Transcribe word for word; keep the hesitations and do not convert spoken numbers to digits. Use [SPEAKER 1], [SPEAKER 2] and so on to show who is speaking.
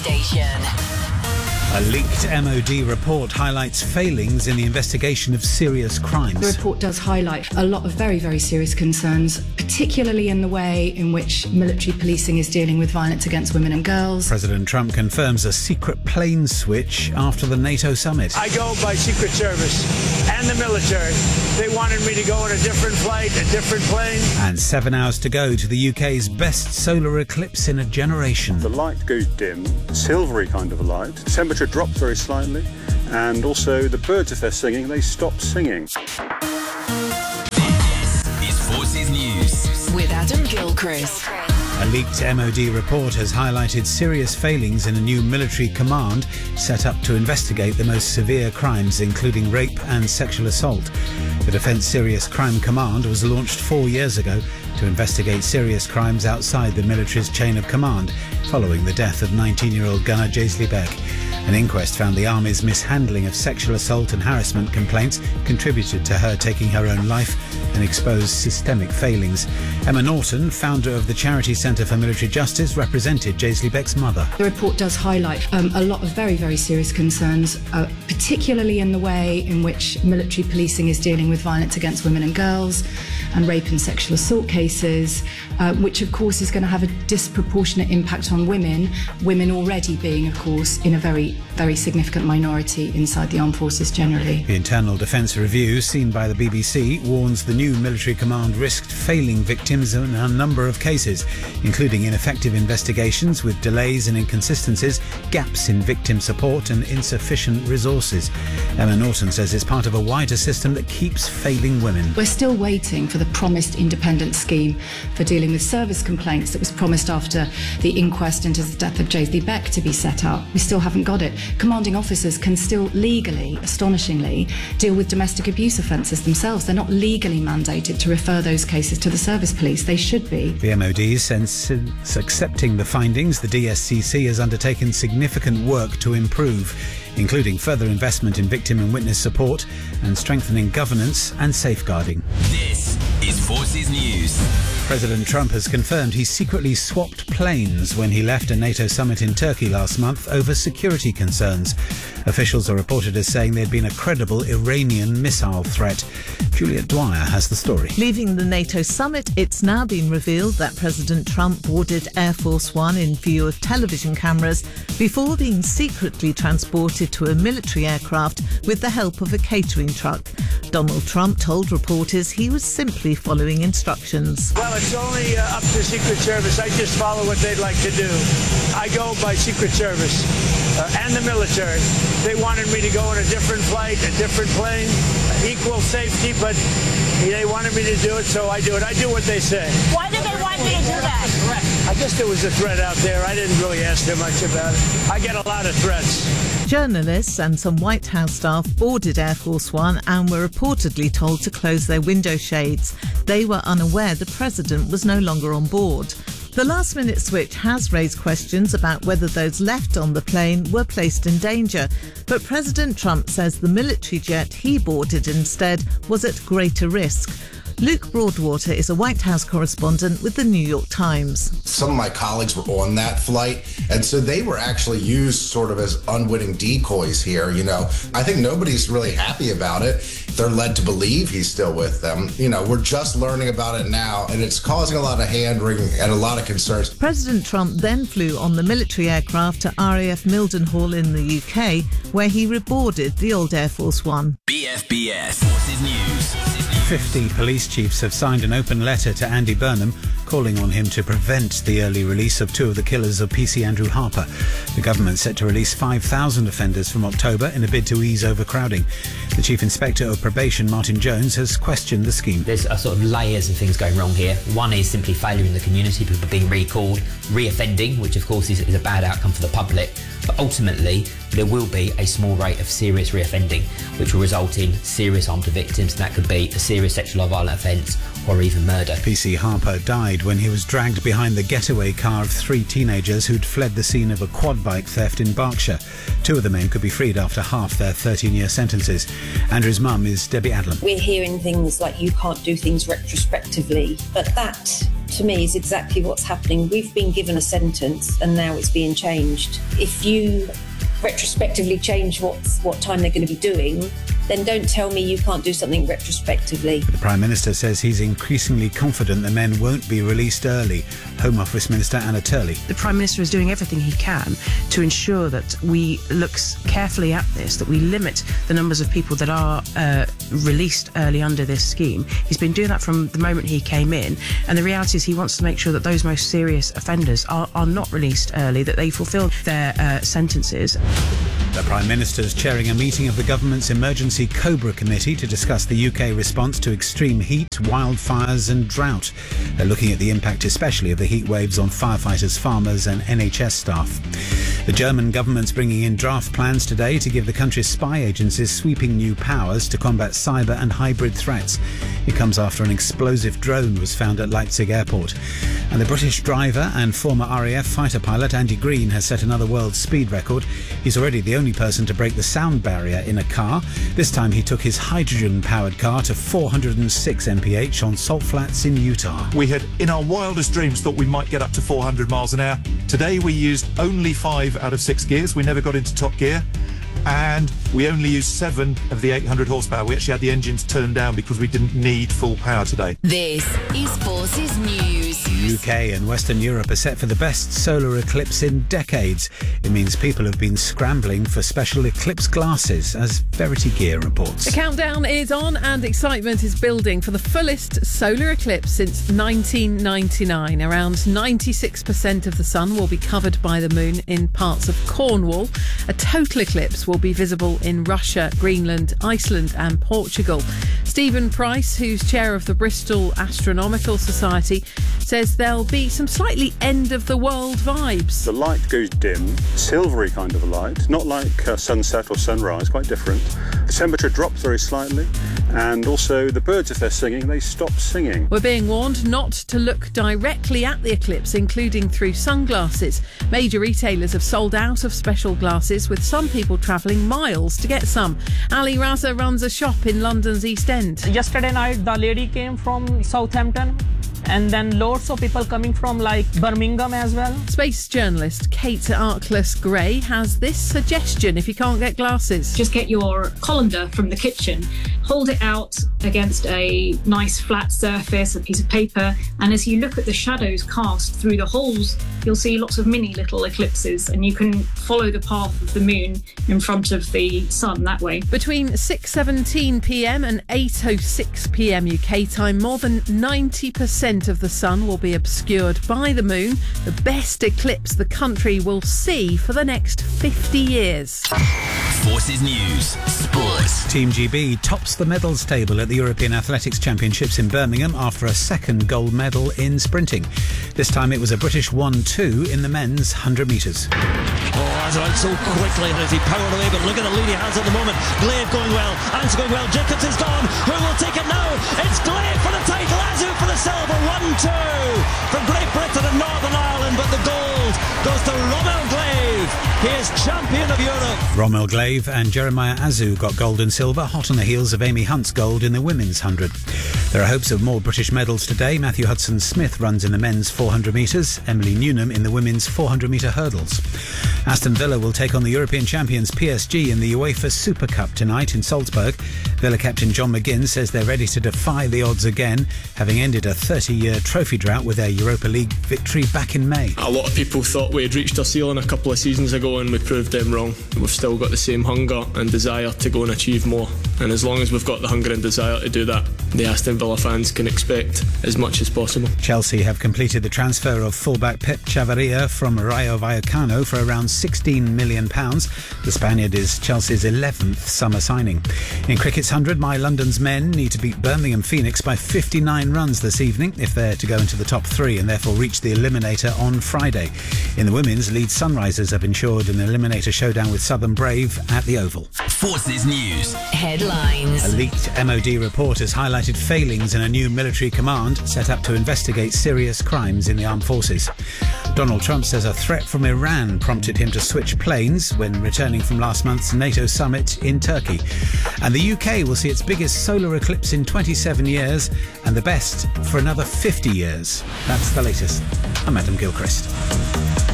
[SPEAKER 1] Station.
[SPEAKER 2] A leaked M O D report highlights failings in the investigation of serious crimes.
[SPEAKER 3] The report does highlight a lot of very, very serious concerns, particularly in the way in which military policing is dealing with violence against women and girls.
[SPEAKER 2] President Trump confirms a secret plane switch after the NATO summit.
[SPEAKER 4] I go by Secret Service and the military. They wanted me to go on a different flight, a different plane.
[SPEAKER 2] And seven hours to go to the U K's best solar eclipse in a generation.
[SPEAKER 5] The light goes dim, silvery kind of a light. Temperature drops very slightly, and also the birds, if they're singing, they stop singing.
[SPEAKER 1] This is Forces News with Adam Gilchrist.
[SPEAKER 2] A leaked M O D report has highlighted serious failings in a new military command set up to investigate the most severe crimes, including rape and sexual assault. The Defence Serious Crime Command was launched four years ago to investigate serious crimes outside the military's chain of command, following the death of nineteen-year-old gunner Jaisley Beck. An inquest found the Army's mishandling of sexual assault and harassment complaints contributed to her taking her own life and exposed systemic failings. Emma Norton, founder of the Charity Centre for Military Justice, represented Jaisley Beck's mother.
[SPEAKER 3] The report does highlight um, a lot of very, very serious concerns, uh, particularly in the way in which military policing is dealing with violence against women and girls and rape and sexual assault cases, uh, which of course is going to have a disproportionate impact on women, women already being, of course, in a very, very significant minority inside the armed forces generally.
[SPEAKER 2] The Internal Defence Review, seen by the B B C, warns the new military command risked failing victims in a number of cases, including ineffective investigations with delays and inconsistencies, gaps in victim support and insufficient resources. Emma Norton says it's part of a wider system that keeps failing women.
[SPEAKER 3] We're still waiting for the promised independent scheme for dealing with service complaints that was promised after the inquest into the death of Jaisley Beck to be set up. We still haven't got it. Commanding officers can still legally, astonishingly, deal with domestic abuse offences themselves. They're not legally mandated to refer those cases to the service police. They should be.
[SPEAKER 2] The M O D, since accepting the findings, the D S C C has undertaken significant work to improve, including further investment in victim and witness support and strengthening governance and safeguarding.
[SPEAKER 1] This is Forces News.
[SPEAKER 2] President Trump has confirmed he secretly swapped planes when he left a NATO summit in Turkey last month over security concerns. Officials are reported as saying there'd been a credible Iranian missile threat. Juliet Dwyer has the story.
[SPEAKER 6] Leaving the NATO summit, it's now been revealed that President Trump boarded Air Force One in view of television cameras before being secretly transported to a military aircraft with the help of a catering truck. Donald Trump told reporters he was simply following instructions.
[SPEAKER 4] Well, it's only uh, up to Secret Service. I just follow what they'd like to do. I go by Secret Service uh, and the military. They wanted me to go on a different flight, a different plane, equal safety, but they wanted me to do it, so I do it. I do what they say.
[SPEAKER 7] Why did they want you to do that?
[SPEAKER 4] I guess there was a threat out there. I didn't really ask too much about it. I get a lot of threats.
[SPEAKER 6] Journalists and some White House staff boarded Air Force One and were reportedly told to close their window shades. They were unaware the president was no longer on board. The last-minute switch has raised questions about whether those left on the plane were placed in danger, but President Trump says the military jet he boarded instead was at greater risk. Luke Broadwater is a White House correspondent with the New York Times.
[SPEAKER 8] Some of my colleagues were on that flight, and so they were actually used sort of as unwitting decoys here, you know. I think nobody's really happy about it. They're led to believe he's still with them. You know, we're just learning about it now, and it's causing a lot of hand-wringing and a lot of concerns.
[SPEAKER 6] President Trump then flew on the military aircraft to R A F Mildenhall in the U K, where he reboarded the old Air Force One.
[SPEAKER 1] B F B S Forces News.
[SPEAKER 2] fifty police chiefs have signed an open letter to Andy Burnham calling on him to prevent the early release of two of the killers of P C Andrew Harper. The government's set to release five thousand offenders from October in a bid to ease overcrowding. The Chief Inspector of Probation, Martin Jones, has questioned the scheme.
[SPEAKER 9] There's a sort of layers of things going wrong here. One is simply failure in the community, people being recalled, re-offending, which of course is, is a bad outcome for the public. But ultimately, there will be a small rate of serious reoffending, which will result in serious harm to victims, and that could be a serious sexual or violent offence or even murder.
[SPEAKER 2] P C Harper died when he was dragged behind the getaway car of three teenagers who'd fled the scene of a quad bike theft in Berkshire. Two of the men could be freed after half their thirteen-year sentences. Andrew's mum is Debbie Adlam.
[SPEAKER 10] We're hearing things like you can't do things retrospectively, but that to me, is exactly what's happening. We've been given a sentence and now it's being changed. If you retrospectively change what's, what time they're going to be doing, then don't tell me you can't do something retrospectively.
[SPEAKER 2] The Prime Minister says he's increasingly confident the men won't be released early. Home Office Minister Anna Turley.
[SPEAKER 11] The Prime Minister is doing everything he can to ensure that we look carefully at this, that we limit the numbers of people that are uh, released early under this scheme. He's been doing that from the moment he came in, and the reality is he wants to make sure that those most serious offenders are, are not released early, that they fulfil their uh, sentences.
[SPEAKER 2] The Prime Minister is chairing a meeting of the government's Emergency Cobra Committee to discuss the U K response to extreme heat, wildfires and drought. They're looking at the impact especially of the heat waves on firefighters, farmers and N H S staff. The German government's bringing in draft plans today to give the country's spy agencies sweeping new powers to combat cyber and hybrid threats. It comes after an explosive drone was found at Leipzig airport. And the British driver and former R A F fighter pilot Andy Green has set another world speed record. He's already the only person to break the sound barrier in a car. This time he took his hydrogen-powered car to four hundred six M P H on salt flats in Utah.
[SPEAKER 12] We had, in our wildest dreams, thought we might get up to four hundred miles an hour. Today we used only five out of six gears. We never got into top gear. And we only used seven of the eight hundred horsepower. We actually had the engines turned down because we didn't need full power today.
[SPEAKER 1] This is Forces News.
[SPEAKER 2] The U K and Western Europe are set for the best solar eclipse in decades. It means people have been scrambling for special eclipse glasses, as Verity Gear reports.
[SPEAKER 13] The countdown is on and excitement is building for the fullest solar eclipse since nineteen ninety-nine. Around ninety-six percent of the sun will be covered by the moon in parts of Cornwall. A total eclipse will be visible in Russia, Greenland, Iceland and Portugal. Stephen Price, who's chair of the Bristol Astronomical Society, says there'll be some slightly end-of-the-world vibes.
[SPEAKER 5] The light goes dim, silvery kind of a light, not like uh, sunset or sunrise, quite different. The temperature drops very slightly, and also the birds, if they're singing, they stop singing.
[SPEAKER 13] We're being warned not to look directly at the eclipse, including through sunglasses. Major retailers have sold out of special glasses, with some people travelling miles to get some. Ali Raza runs a shop in London's East End.
[SPEAKER 14] Yesterday night, the lady came from Southampton, and then loads of people coming from like Birmingham as well.
[SPEAKER 13] Space journalist Kate Arkless-Gray has this suggestion if you can't get glasses.
[SPEAKER 15] Just get your colander from the kitchen, hold it out against a nice flat surface, a piece of paper, and as you look at the shadows cast through the holes, you'll see lots of mini little eclipses, and you can follow the path of the moon in front of the sun that way.
[SPEAKER 13] Between six seventeen p m and eight oh six p m U K time, more than ninety percent of the sun will be obscured by the moon, the best eclipse the country will see for the next fifty years.
[SPEAKER 1] Forces News Sports.
[SPEAKER 2] Team G B tops the medals table at the European Athletics Championships in Birmingham after a second gold medal in sprinting. This time it was a British one two in the men's one hundred metres.
[SPEAKER 16] Oh, as went so quickly as he powered away, but look at the lead he has at the moment. Glaive going well, Ants going well, Jacobs is gone. Who will take it now? It's Glaive for the title, Azu for the silver. one two from Great Britain and Northern Ireland, but the gold goes to Rommel Glaive. He is champion of Europe.
[SPEAKER 2] Rommel Glaive and Jeremiah Azu got gold and silver, hot on the heels of Amy Hunt's gold in the women's one hundred. There are hopes of more British medals today. Matthew Hudson-Smith runs in the men's four hundred metres, Emily Newnham in the women's four hundred metre hurdles. Aston Villa will take on the European champions P S G in the UEFA Super Cup tonight in Salzburg. Villa captain John McGinn says they're ready to defy the odds again, having ended a thirty-year trophy drought with their Europa League victory back in May.
[SPEAKER 17] A lot of people thought we had reached our ceiling a couple of seasons ago, and we proved them wrong. We've still got the same hunger and desire to go and achieve more, and as long as we've got the hunger and desire to do that, the Aston Villa fans can expect as much as possible.
[SPEAKER 2] Chelsea have completed the transfer of fullback Pep Chavarria from Rayo Vallecano for around sixteen million pounds. The Spaniard is Chelsea's eleventh summer signing. In cricket's one hundred, My London's men need to beat Birmingham Phoenix by fifty-nine runs this evening if they're to go into the top three and therefore reach the Eliminator on Friday. In the women's, Leeds Sunrisers have ensured an Eliminator showdown with Southern Brave at the Oval.
[SPEAKER 1] Forces News Headline. Headlines.
[SPEAKER 2] A leaked M O D report has highlighted failings in a new military command set up to investigate serious crimes in the armed forces. Donald Trump says a threat from Iran prompted him to switch planes when returning from last month's NATO summit in Turkey. And the U K will see its biggest solar eclipse in twenty-seven years and the best for another fifty years. That's the latest. I'm Adam Gilchrist.